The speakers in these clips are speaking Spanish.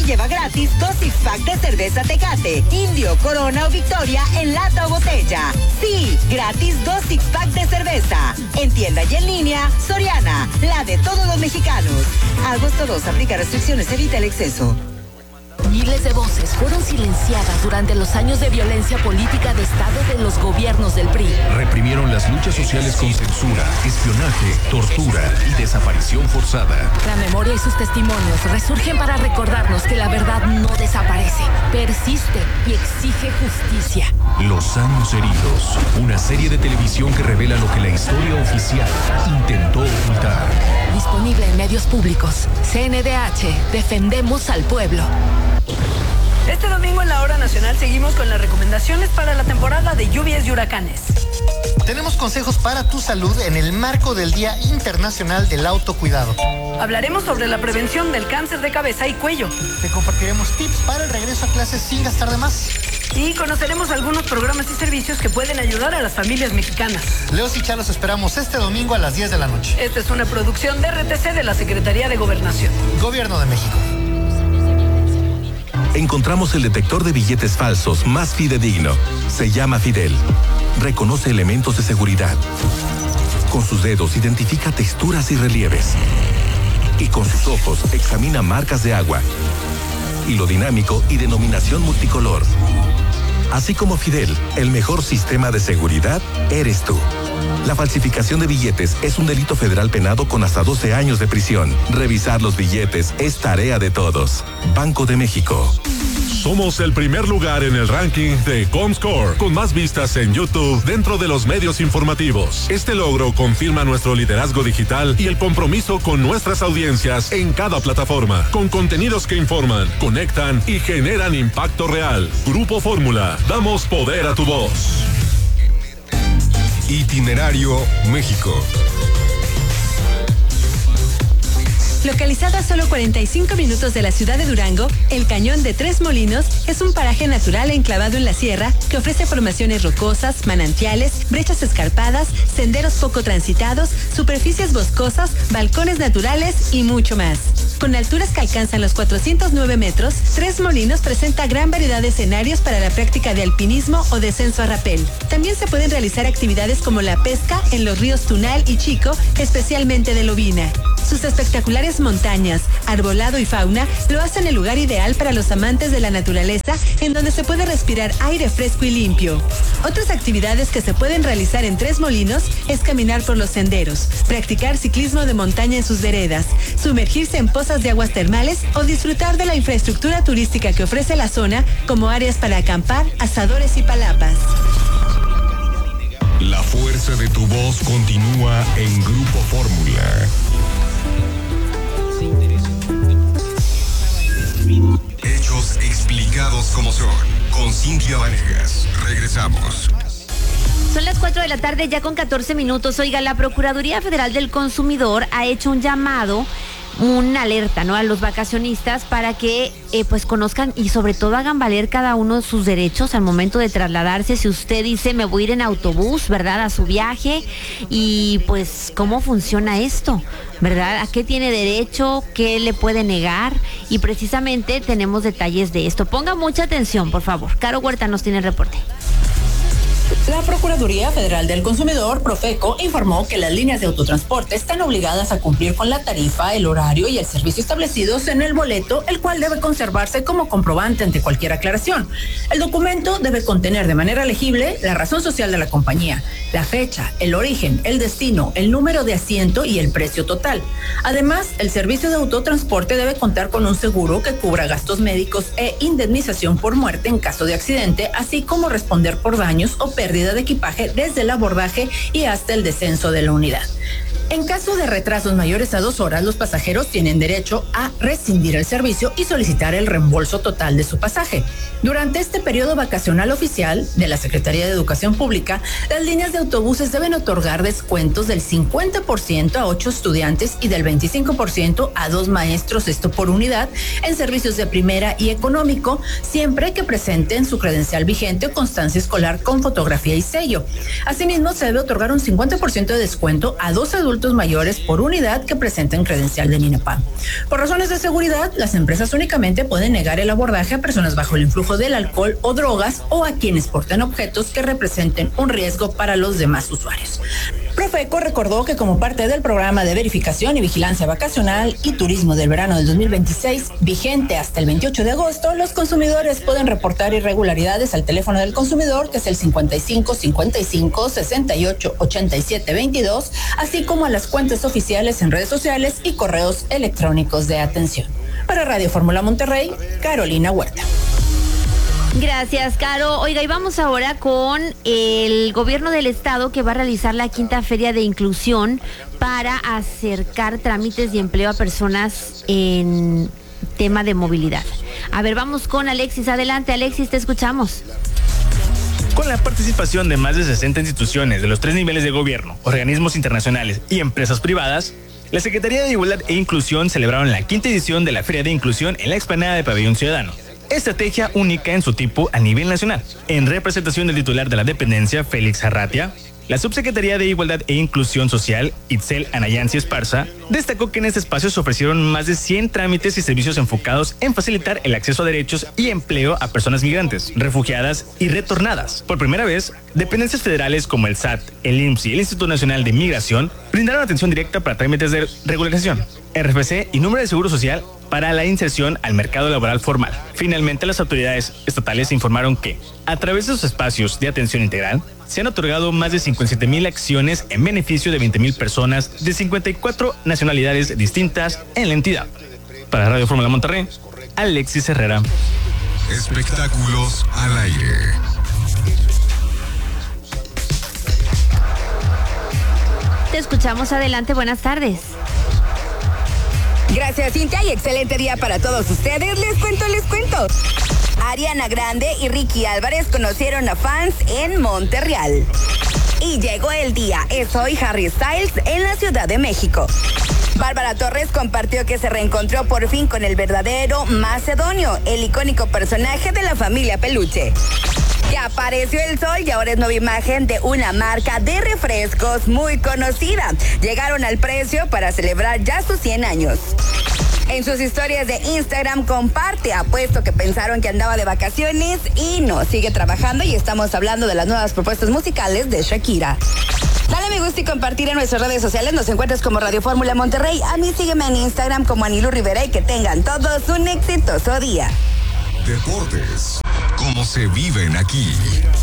y lleva gratis 2 six-pack de cerveza Tecate, Indio, Corona o Victoria en lata o botella. Sí, gratis 2 six-pack de cerveza. En tienda y en línea, Soriana, la de todos los mexicanos. Agosto 2, aplica restricciones, evita el exceso. Miles de voces fueron silenciadas durante los años de violencia política de Estado de los gobiernos del PRI. Reprimieron las luchas sociales con censura, espionaje, tortura y desaparición forzada. La memoria y sus testimonios resurgen para recordarnos que la verdad no desaparece, persiste y exige justicia. Los años heridos, una serie de televisión que revela lo que la historia oficial intentó ocultar. Disponible en medios públicos. CNDH, defendemos al pueblo. Este domingo en la Hora Nacional seguimos con las recomendaciones para la temporada de lluvias y huracanes. Tenemos consejos para tu salud en el marco del Día Internacional del Autocuidado. Hablaremos sobre la prevención del cáncer de cabeza y cuello. Te compartiremos tips para el regreso a clases sin gastar de más. Y conoceremos algunos programas y servicios que pueden ayudar a las familias mexicanas. Leos y Charlos esperamos este domingo a las 10 de la noche. Esta es una producción de RTC de la Secretaría de Gobernación. Gobierno de México. Encontramos el detector de billetes falsos más fidedigno. Se llama Fidel. Reconoce elementos de seguridad. Con sus dedos identifica texturas y relieves. Y con sus ojos examina marcas de agua. Hilo dinámico y denominación multicolor. Así como Fidel, el mejor sistema de seguridad eres tú. La falsificación de billetes es un delito federal penado con hasta 12 años de prisión. Revisar los billetes es tarea de todos. Banco de México. Somos el primer lugar en el ranking de Comscore, con más vistas en YouTube dentro de los medios informativos. Este logro confirma nuestro liderazgo digital y el compromiso con nuestras audiencias en cada plataforma, con contenidos que informan, conectan y generan impacto real. Grupo Fórmula, damos poder a tu voz. Itinerario México. Localizado a solo 45 minutos de la ciudad de Durango, el Cañón de Tres Molinos es un paraje natural enclavado en la sierra que ofrece formaciones rocosas, manantiales, brechas escarpadas, senderos poco transitados, superficies boscosas, balcones naturales y mucho más. Con alturas que alcanzan los 409 metros, Tres Molinos presenta gran variedad de escenarios para la práctica de alpinismo o descenso a rapel. También se pueden realizar actividades como la pesca en los ríos Tunal y Chico, especialmente de lobina. Sus espectaculares montañas, arbolado y fauna lo hacen el lugar ideal para los amantes de la naturaleza, en donde se puede respirar aire fresco y limpio. Otras actividades que se pueden realizar en Tres Molinos es caminar por los senderos, practicar ciclismo de montaña en sus veredas, sumergirse en pozas de aguas termales o disfrutar de la infraestructura turística que ofrece la zona, como áreas para acampar, asadores y palapas. La fuerza de tu voz continúa en Grupo Fórmula. Hechos explicados como son, con Cintia Vanegas. Regresamos. Son las 4 de la tarde ya con 14 minutos. Oiga, la Procuraduría Federal del Consumidor ha hecho un llamado, una alerta, ¿no?, a los vacacionistas para que pues conozcan y sobre todo hagan valer cada uno de sus derechos al momento de trasladarse. Si usted dice me voy a ir en autobús, ¿verdad?, a su viaje, y pues cómo funciona esto, ¿verdad? ¿A qué tiene derecho? ¿Qué le puede negar? Y precisamente tenemos detalles de esto. Ponga mucha atención, por favor. Caro Huerta nos tiene el reporte. La Procuraduría Federal del Consumidor, Profeco, informó que las líneas de autotransporte están obligadas a cumplir con la tarifa, el horario y el servicio establecidos en el boleto, el cual debe conservarse como comprobante ante cualquier aclaración. El documento debe contener de manera legible la razón social de la compañía, la fecha, el origen, el destino, el número de asiento y el precio total. Además, el servicio de autotransporte debe contar con un seguro que cubra gastos médicos e indemnización por muerte en caso de accidente, así como responder por daños o pérdida de equipaje desde el abordaje y hasta el descenso de la unidad. En caso de retrasos mayores a 2 horas, los pasajeros tienen derecho a rescindir el servicio y solicitar el reembolso total de su pasaje. Durante este periodo vacacional oficial de la Secretaría de Educación Pública, las líneas de autobuses deben otorgar descuentos del 50% a 8 estudiantes y del 25% a 2 maestros, esto por unidad, en servicios de primera y económico, siempre que presenten su credencial vigente o constancia escolar con fotografía y sello. Asimismo, se debe otorgar un 50% de descuento a 2 adultos adultos mayores por unidad que presenten credencial del INEPAM. Por razones de seguridad, las empresas únicamente pueden negar el abordaje a personas bajo el influjo del alcohol o drogas o a quienes porten objetos que representen un riesgo para los demás usuarios. Profeco recordó que como parte del programa de verificación y vigilancia vacacional y turismo del verano del 2026, vigente hasta el 28 de agosto, los consumidores pueden reportar irregularidades al teléfono del consumidor, que es el 55 55 68 87 22, así como a las cuentas oficiales en redes sociales y correos electrónicos de atención. Para Radio Fórmula Monterrey, Carolina Huerta. Gracias, Caro. Oiga, y vamos ahora con el gobierno del estado, que va a realizar la 5ª Feria de Inclusión para acercar trámites y empleo a personas en tema de movilidad. A ver, vamos con Alexis. Adelante, Alexis, te escuchamos. Con la participación de más de 60 instituciones de los 3 niveles de gobierno, organismos internacionales y empresas privadas, la Secretaría de Igualdad e Inclusión celebraron la 5ª edición de la Feria de Inclusión en la explanada de Pabellón Ciudadano. Estrategia única en su tipo a nivel nacional. En representación del titular de la dependencia, Félix Arratia, la Subsecretaría de Igualdad e Inclusión Social, Itzel Anayansi Esparza, destacó que en este espacio se ofrecieron más de 100 trámites y servicios enfocados en facilitar el acceso a derechos y empleo a personas migrantes, refugiadas y retornadas. Por primera vez, dependencias federales como el SAT, el IMSS y el Instituto Nacional de Migración brindaron atención directa para trámites de regularización, RFC y número de seguro social para la inserción al mercado laboral formal. Finalmente, las autoridades estatales informaron que, a través de sus espacios de atención integral, se han otorgado más de 57,000 acciones en beneficio de 20,000 personas de 54 nacionalidades distintas en la entidad. Para Radio Fórmula Monterrey, Alexis Herrera. Espectáculos al aire. Te escuchamos, adelante, buenas tardes. Gracias, Cintia, y excelente día para todos ustedes. Les cuento. Ariana Grande y Ricky Álvarez conocieron a fans en Monterreal. Y llegó el día. Es hoy Harry Styles en la Ciudad de México. Bárbara Torres compartió que se reencontró por fin con el verdadero Macedonio, el icónico personaje de la familia Peluche. Que apareció el sol y ahora es nueva imagen de una marca de refrescos muy conocida. Llegaron al precio para celebrar ya sus 100 años. En sus historias de Instagram comparte, apuesto que pensaron que andaba de vacaciones y no, sigue trabajando, y estamos hablando de las nuevas propuestas musicales de Shakira. Dale me gusta y compartir en nuestras redes sociales. Nos encuentras como Radio Fórmula Monterrey. A mí sígueme en Instagram como Anilu Rivera, y que tengan todos un exitoso día. Deportes, ¿cómo se viven aquí?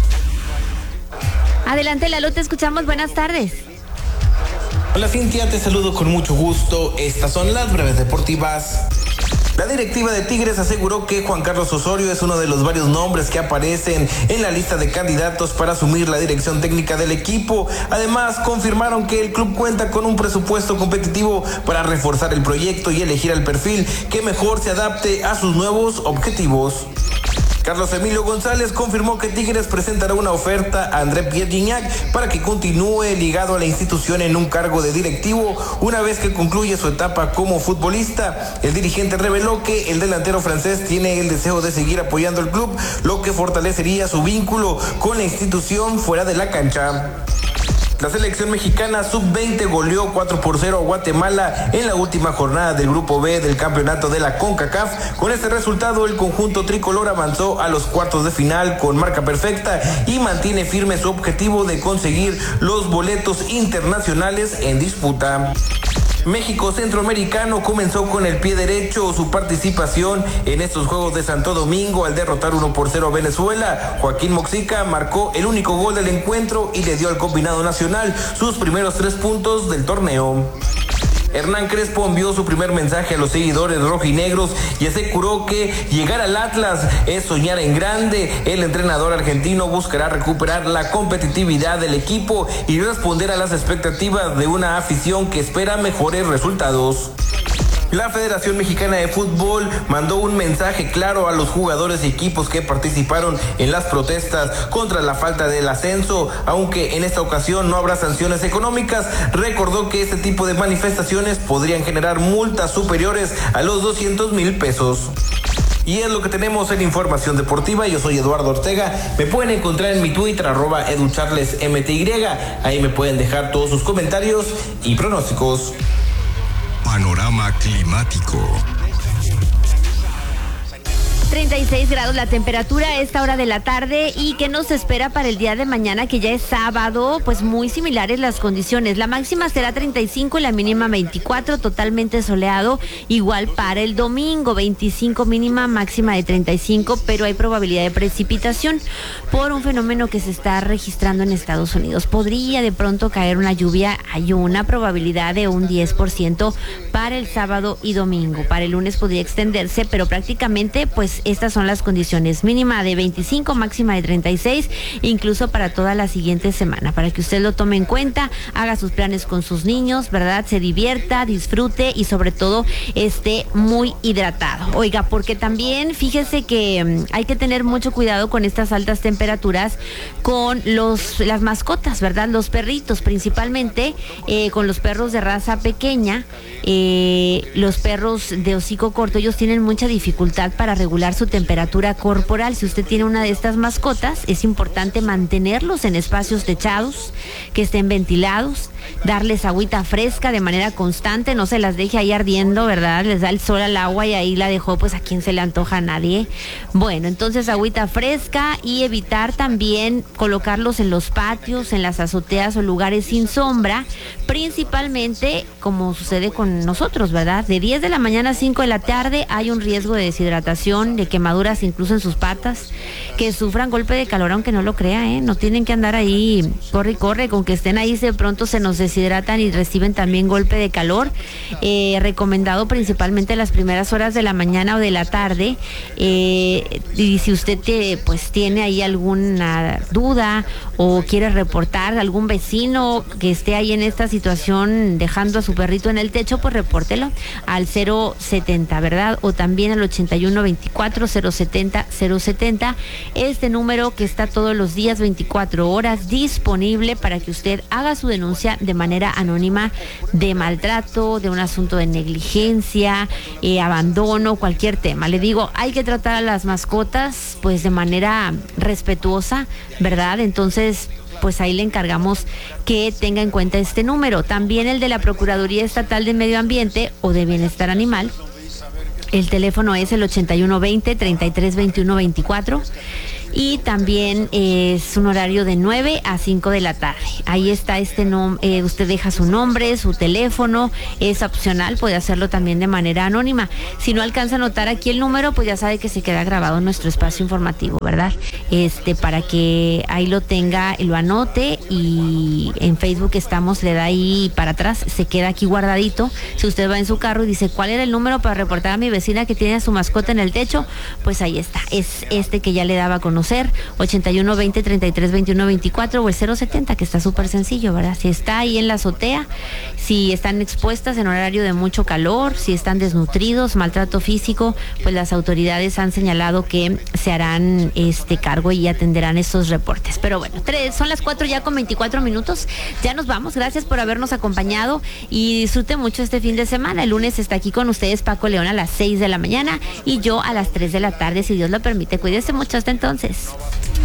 Adelante, Lalo, te escuchamos. Buenas tardes. Hola, Cintia, te saludo con mucho gusto. Estas son las breves deportivas. La directiva de Tigres aseguró que Juan Carlos Osorio es uno de los varios nombres que aparecen en la lista de candidatos para asumir la dirección técnica del equipo. Además, confirmaron que el club cuenta con un presupuesto competitivo para reforzar el proyecto y elegir el perfil que mejor se adapte a sus nuevos objetivos. Carlos Emilio González confirmó que Tigres presentará una oferta a André Pierre Gignac para que continúe ligado a la institución en un cargo de directivo una vez que concluye su etapa como futbolista. El dirigente reveló que el delantero francés tiene el deseo de seguir apoyando al club, lo que fortalecería su vínculo con la institución fuera de la cancha. La selección mexicana sub-20 goleó 4-0 a Guatemala en la última jornada del Grupo B del campeonato de la CONCACAF. Con este resultado, el conjunto tricolor avanzó a los cuartos de final con marca perfecta y mantiene firme su objetivo de conseguir los boletos internacionales en disputa. México Centroamericano comenzó con el pie derecho su participación en estos Juegos de Santo Domingo al derrotar 1-0 a Venezuela. Joaquín Moxica marcó el único gol del encuentro y le dio al combinado nacional sus primeros 3 puntos del torneo. Hernán Crespo envió su primer mensaje a los seguidores rojinegros y aseguró que llegar al Atlas es soñar en grande. El entrenador argentino buscará recuperar la competitividad del equipo y responder a las expectativas de una afición que espera mejores resultados. La Federación Mexicana de Fútbol mandó un mensaje claro a los jugadores y equipos que participaron en las protestas contra la falta del ascenso. Aunque en esta ocasión no habrá sanciones económicas, recordó que este tipo de manifestaciones podrían generar multas superiores a los 200,000 pesos. Y es lo que tenemos en Información Deportiva. Yo soy Eduardo Ortega. Me pueden encontrar en mi Twitter, @educharlesmty. Ahí me pueden dejar todos sus comentarios y pronósticos. Panorama climático. 36 grados la temperatura a esta hora de la tarde. ¿Y qué nos espera para el día de mañana, que ya es sábado? Pues muy similares las condiciones. La máxima será 35 y la mínima 24, totalmente soleado. Igual para el domingo, 25 mínima, máxima de 35, pero hay probabilidad de precipitación por un fenómeno que se está registrando en Estados Unidos. Podría de pronto caer una lluvia. Hay una probabilidad de un 10% para el sábado y domingo. Para el lunes podría extenderse, pero prácticamente pues estas son las condiciones: mínima de 25, máxima de 36, incluso para toda la siguiente semana, para que usted lo tome en cuenta, haga sus planes con sus niños, ¿verdad? Se divierta, disfrute y sobre todo esté muy hidratado. Oiga, porque también fíjese que hay que tener mucho cuidado con estas altas temperaturas con las mascotas, ¿verdad? Los perritos, principalmente con los perros de raza pequeña, los perros de hocico corto, ellos tienen mucha dificultad para regular su temperatura corporal. Si usted tiene una de estas mascotas, es importante mantenerlos en espacios techados, que estén ventilados, darles agüita fresca de manera constante, no se las deje ahí ardiendo, ¿verdad? Les da el sol al agua y ahí la dejó, pues a quién se le antoja, a nadie. Bueno, entonces agüita fresca, y evitar también colocarlos en los patios, en las azoteas o lugares sin sombra, principalmente como sucede con nosotros, ¿verdad? De 10 de la mañana a 5 de la tarde hay un riesgo de deshidratación, de quemaduras incluso en sus patas, que sufran golpe de calor, aunque no lo crea, no tienen que andar ahí corre y corre, con que estén ahí de pronto se nos deshidratan y reciben también golpe de calor. Recomendado principalmente las primeras horas de la mañana o de la tarde, y si usted tiene ahí alguna duda o quiere reportar a algún vecino que esté ahí en esta situación dejando a su perrito en el techo, pues repórtelo al 070, ¿verdad? O también al 8124-070-070, este número que está todos los días 24 horas disponible para que usted haga su denuncia de manera anónima de maltrato, de un asunto de negligencia, abandono, cualquier tema. Le digo, hay que tratar a las mascotas pues de manera respetuosa, ¿verdad? Entonces, pues ahí le encargamos que tenga en cuenta este número. También el de la Procuraduría Estatal de Medio Ambiente o de Bienestar Animal. El teléfono es el 8120-332124. Y también es un horario de 9 a 5 de la tarde. Ahí está usted deja su nombre, su teléfono, es opcional, puede hacerlo también de manera anónima. Si no alcanza a anotar aquí el número, pues ya sabe que se queda grabado en nuestro espacio informativo, ¿verdad? Para que ahí lo tenga, lo anote, y en Facebook estamos, le da ahí para atrás, se queda aquí guardadito. Si usted va en su carro y dice, ¿cuál era el número para reportar a mi vecina que tiene a su mascota en el techo? Pues ahí está, es este que ya le daba a conocer, 8120-332124 o el 070, que está súper sencillo, ¿verdad? Si está ahí en la azotea, si están expuestas en horario de mucho calor, si están desnutridos, maltrato físico, pues las autoridades han señalado que se harán cargo y atenderán estos reportes. Pero bueno, son las 4 ya con 24 minutos, ya nos vamos. Gracias por habernos acompañado y disfrute mucho este fin de semana. El lunes está aquí con ustedes Paco León a las 6 de la mañana y yo a las 3 de la tarde, si Dios lo permite. Cuídese mucho, hasta entonces.